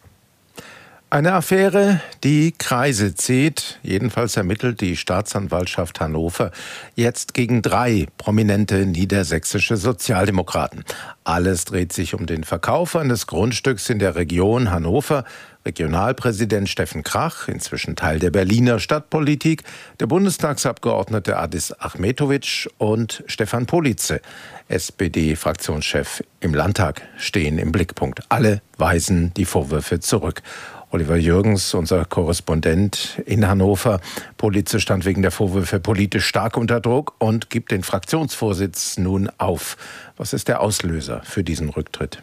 Eine Affäre, die Kreise zieht. Jedenfalls ermittelt die Staatsanwaltschaft Hannover jetzt gegen 3 prominente niedersächsische Sozialdemokraten. Alles dreht sich um den Verkauf eines Grundstücks in der Region Hannover. Regionalpräsident Steffen Krach, inzwischen Teil der Berliner Stadtpolitik, der Bundestagsabgeordnete Adis Achmetović und Stefan Politze, SPD-Fraktionschef im Landtag, stehen im Blickpunkt. Alle weisen die Vorwürfe zurück. Oliver Jürgens, unser Korrespondent in Hannover. Politze stand wegen der Vorwürfe politisch stark unter Druck und gibt den Fraktionsvorsitz nun auf. Was ist der Auslöser für diesen Rücktritt?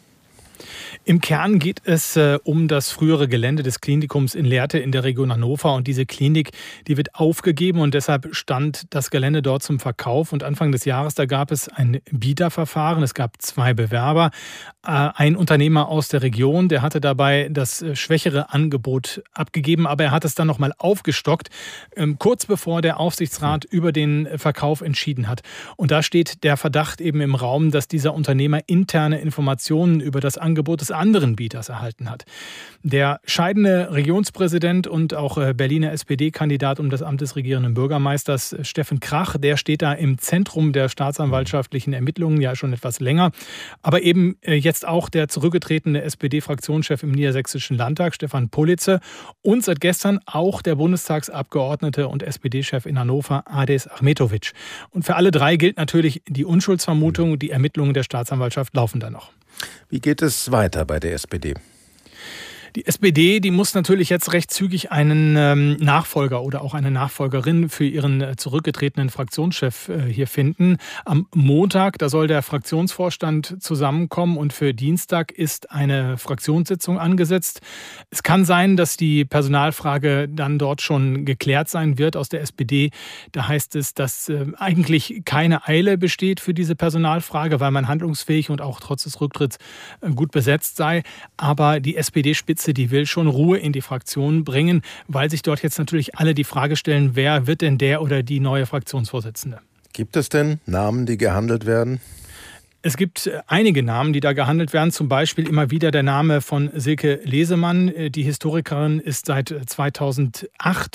Im Kern geht es um das frühere Gelände des Klinikums in Lehrte in der Region Hannover. Und diese Klinik, die wird aufgegeben und deshalb stand das Gelände dort zum Verkauf. Und Anfang des Jahres, da gab es ein Bieterverfahren. Es gab 2 Bewerber. Ein Unternehmer aus der Region, der hatte dabei das schwächere Angebot abgegeben, aber er hat es dann nochmal aufgestockt, kurz bevor der Aufsichtsrat über den Verkauf entschieden hat. Und da steht der Verdacht eben im Raum, dass dieser Unternehmer interne Informationen über das Angebot des anderen Bieters erhalten hat. Der scheidende Regionspräsident und auch Berliner SPD-Kandidat um das Amt des regierenden Bürgermeisters Steffen Krach, der steht da im Zentrum der staatsanwaltschaftlichen Ermittlungen ja schon etwas länger. Aber eben jetzt auch der zurückgetretene SPD-Fraktionschef im Niedersächsischen Landtag, Stefan Politze, und seit gestern auch der Bundestagsabgeordnete und SPD-Chef in Hannover, Adis Achmetović. Und für alle 3 gilt natürlich die Unschuldsvermutung. Die Ermittlungen der Staatsanwaltschaft laufen da noch. Wie geht es weiter bei der SPD? Die SPD, die muss natürlich jetzt recht zügig einen Nachfolger oder auch eine Nachfolgerin für ihren zurückgetretenen Fraktionschef hier finden. Am Montag, da soll der Fraktionsvorstand zusammenkommen und für Dienstag ist eine Fraktionssitzung angesetzt. Es kann sein, dass die Personalfrage dann dort schon geklärt sein wird aus der SPD. Da heißt es, dass eigentlich keine Eile besteht für diese Personalfrage, weil man handlungsfähig und auch trotz des Rücktritts gut besetzt sei. Aber die SPD-Spitze, die will schon Ruhe in die Fraktion bringen, weil sich dort jetzt natürlich alle die Frage stellen, wer wird denn der oder die neue Fraktionsvorsitzende? Gibt es denn Namen, die gehandelt werden? Es gibt einige Namen, die da gehandelt werden. Zum Beispiel immer wieder der Name von Silke Lesemann. Die Historikerin ist seit 2008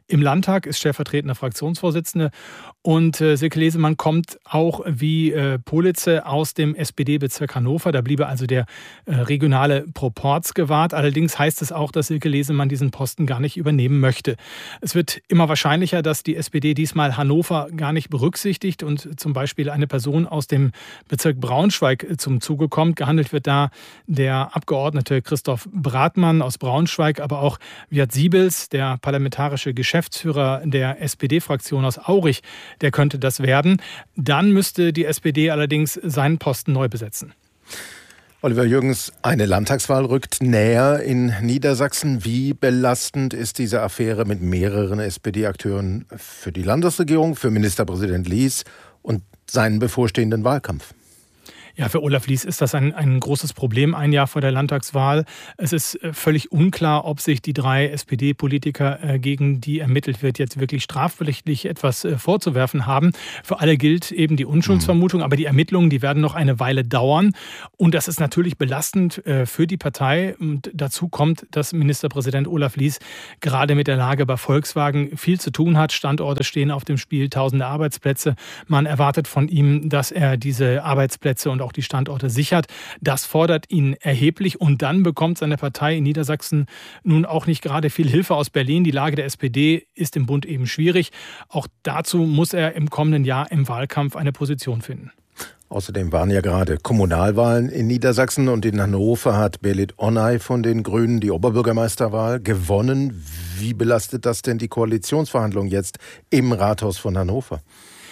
im Landtag, ist stellvertretende Fraktionsvorsitzende. Und Silke Lesemann kommt auch wie Politze aus dem SPD-Bezirk Hannover. Da bliebe also der regionale Proporz gewahrt. Allerdings heißt es auch, dass Silke Lesemann diesen Posten gar nicht übernehmen möchte. Es wird immer wahrscheinlicher, dass die SPD diesmal Hannover gar nicht berücksichtigt und zum Beispiel eine Person aus dem Bezirk Braunschweig zum Zuge kommt. Gehandelt wird da der Abgeordnete Christoph Bratmann aus Braunschweig, aber auch Wirt Siebels, der parlamentarische Geschäftsführer der SPD-Fraktion aus Aurich, der könnte das werden. Dann müsste die SPD allerdings seinen Posten neu besetzen. Oliver Jürgens, eine Landtagswahl rückt näher in Niedersachsen. Wie belastend ist diese Affäre mit mehreren SPD-Akteuren für die Landesregierung, für Ministerpräsident Lies und seinen bevorstehenden Wahlkampf? Ja, für Olaf Lies ist das ein großes Problem, ein Jahr vor der Landtagswahl. Es ist völlig unklar, ob sich die 3 SPD-Politiker, gegen die ermittelt wird, jetzt wirklich strafrechtlich etwas vorzuwerfen haben. Für alle gilt eben die Unschuldsvermutung, aber die Ermittlungen, die werden noch eine Weile dauern. Und das ist natürlich belastend für die Partei. Und dazu kommt, dass Ministerpräsident Olaf Lies gerade mit der Lage bei Volkswagen viel zu tun hat. Standorte stehen auf dem Spiel, tausende Arbeitsplätze. Man erwartet von ihm, dass er diese Arbeitsplätze und auch die Standorte sichert. Das fordert ihn erheblich und dann bekommt seine Partei in Niedersachsen nun auch nicht gerade viel Hilfe aus Berlin. Die Lage der SPD ist im Bund eben schwierig. Auch dazu muss er im kommenden Jahr im Wahlkampf eine Position finden. Außerdem waren ja gerade Kommunalwahlen in Niedersachsen und in Hannover hat Belit Onay von den Grünen die Oberbürgermeisterwahl gewonnen. Wie belastet das denn die Koalitionsverhandlungen jetzt im Rathaus von Hannover?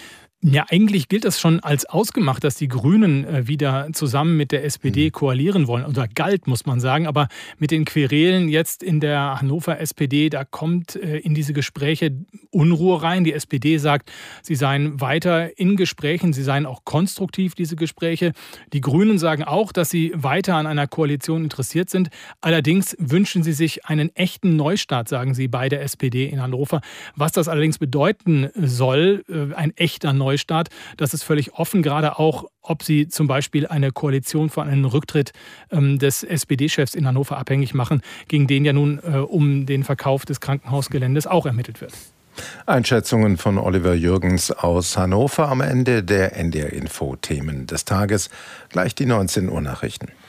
Ja, eigentlich gilt das schon als ausgemacht, dass die Grünen wieder zusammen mit der SPD koalieren wollen. Oder galt, muss man sagen. Aber mit den Querelen jetzt in der Hannover SPD, da kommt in diese Gespräche Unruhe rein. Die SPD sagt, sie seien weiter in Gesprächen, sie seien auch konstruktiv, diese Gespräche. Die Grünen sagen auch, dass sie weiter an einer Koalition interessiert sind. Allerdings wünschen sie sich einen echten Neustart, sagen sie bei der SPD in Hannover. Was das allerdings bedeuten soll, ein echter Neustart, das ist völlig offen, gerade auch, ob sie zum Beispiel eine Koalition von einem Rücktritt des SPD-Chefs in Hannover abhängig machen, gegen den ja nun um den Verkauf des Krankenhausgeländes auch ermittelt wird. Einschätzungen von Oliver Jürgens aus Hannover am Ende der NDR Info Themen des Tages. Gleich die 19 Uhr Nachrichten.